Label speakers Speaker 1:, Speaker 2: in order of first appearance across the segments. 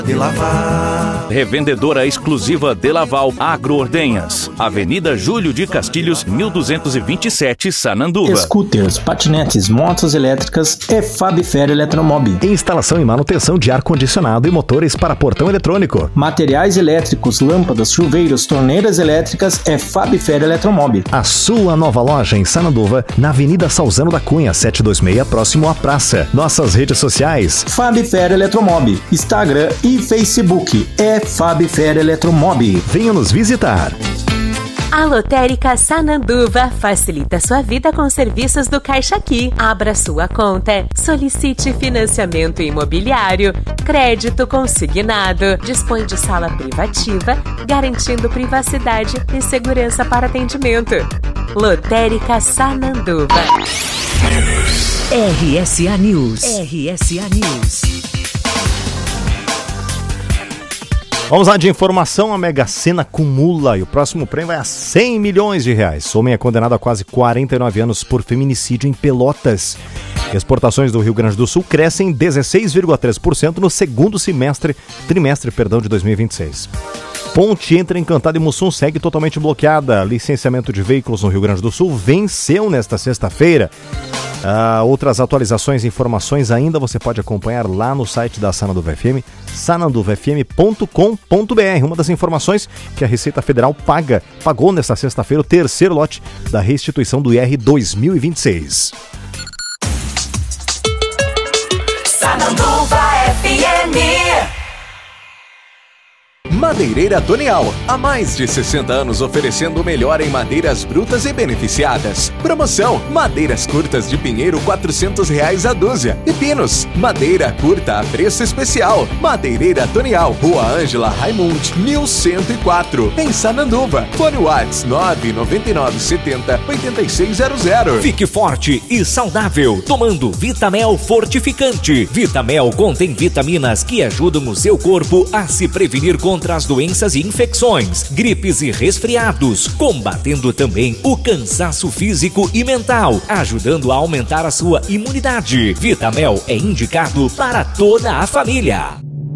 Speaker 1: De Laval.
Speaker 2: Revendedora exclusiva De Laval Agroordenhas. Avenida Júlio de Castilhos, 1227, Sananduva.
Speaker 3: Scooters, patinetes, motos elétricas é Fabifer Eletromob.
Speaker 4: Instalação e manutenção de ar-condicionado e motores para portão eletrônico.
Speaker 3: Materiais elétricos, lâmpadas, chuveiros, torneiras elétricas é Fabifer Eletromob.
Speaker 4: A sua nova loja em Sananduva, na Avenida Salzano da Cunha, 726, próximo à praça. Nossas redes sociais:
Speaker 3: Fabifer Eletromob, Instagram e Facebook é Fabifer Eletromob.
Speaker 4: Venha nos visitar.
Speaker 5: A Lotérica Sananduva facilita sua vida com serviços do Caixa Aqui. Abra sua conta, solicite financiamento imobiliário, crédito consignado, dispõe de sala privativa, garantindo privacidade e segurança para atendimento. Lotérica Sananduva.
Speaker 6: RSA News. RSA News.
Speaker 4: Vamos lá de informação, a Mega Sena acumula e o próximo prêmio vai a 100 milhões de reais. Homem é condenado a quase 49 anos por feminicídio em Pelotas. Exportações do Rio Grande do Sul crescem 16,3% no segundo trimestre de 2026. Ponte entre Encantado e Mussum segue totalmente bloqueada. Licenciamento de veículos no Rio Grande do Sul venceu nesta sexta-feira. Outras atualizações e informações ainda você pode acompanhar lá no site da Sananduva FM, sananduvafm.com.br. Uma das informações que a Receita Federal pagou nesta sexta-feira o terceiro lote da restituição do IR 2026.
Speaker 1: Sananduva FM.
Speaker 7: Madeireira Tonial, há mais de 60 anos oferecendo o melhor em madeiras brutas e beneficiadas. Promoção: madeiras curtas de pinheiro R$400 a dúzia e pinos, madeira curta a preço especial. Madeireira Tonial, Rua Ângela Raimund, 1104, em Sananduva. Fone Whats 99970-8600.
Speaker 8: Fique forte e saudável tomando Vitamel Fortificante. Vitamel contém vitaminas que ajudam o seu corpo a se prevenir contra as doenças e infecções, gripes e resfriados, combatendo também o cansaço físico e mental, ajudando a aumentar a sua imunidade. Vitamel é indicado para toda a família.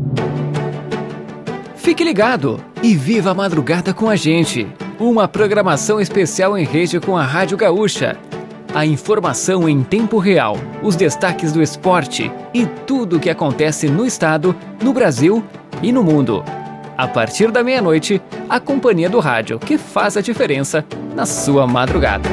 Speaker 9: Fique ligado e viva a madrugada com a gente. Uma programação especial em rede com a Rádio Gaúcha. A informação em tempo real, os destaques do esporte e tudo o que acontece no estado, no Brasil e no mundo. A partir da meia-noite, a companhia do rádio que faz a diferença na sua madrugada.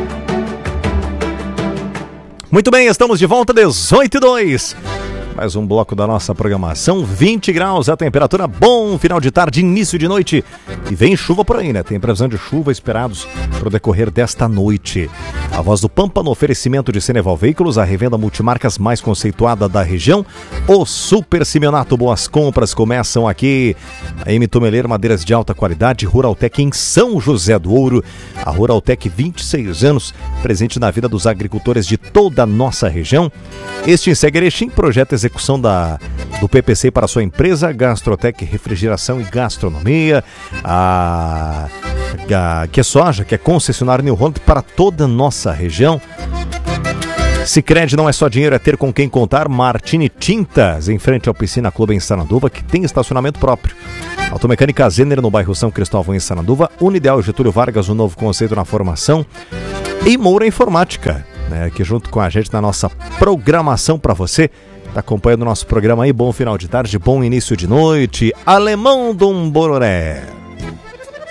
Speaker 4: Muito bem, estamos de volta, 18h02. Mais um bloco da nossa programação, 20 graus a temperatura, bom final de tarde, início de noite. E vem chuva por aí, né? Tem previsão de chuva esperados para o decorrer desta noite. A Voz do Pampa no oferecimento de Ceneval Veículos, a revenda multimarcas mais conceituada da região. O Super Simeonato, boas compras começam aqui. A M Tomeleiro, madeiras de alta qualidade, Ruraltec em São José do Ouro. A Ruraltec, 26 anos, presente na vida dos agricultores de toda a nossa região. Este em Erechim, projeto execução do PPC para sua empresa, Gastrotec Refrigeração e Gastronomia, a QSoja, que é concessionário New Holland para toda a nossa região. Sicredi não é só dinheiro, é ter com quem contar. Martini Tintas, em frente ao Piscina Clube em Sananduva, que tem estacionamento próprio. Automecânica Zener, no bairro São Cristóvão, em Sananduva. Unideal Getúlio Vargas, um novo conceito na formação. E Moura Informática, né, aqui junto com a gente na nossa programação para você. Está acompanhando o nosso programa aí, bom final de tarde, bom início de noite. Alemão do Bororé.